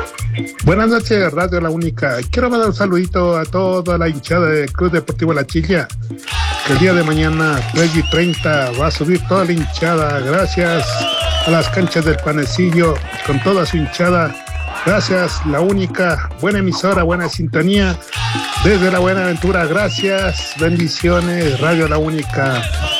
Buenas noches, Radio La Única. Quiero mandar un saludito a toda la hinchada del Club Deportivo La Chilla, que el día de mañana, 3:30, va a subir toda la hinchada. Gracias a las canchas del Panecillo, con toda su hinchada. Gracias, La Única. Buena emisora, buena sintonía. Desde la Buenaventura, gracias. Bendiciones, Radio La Única.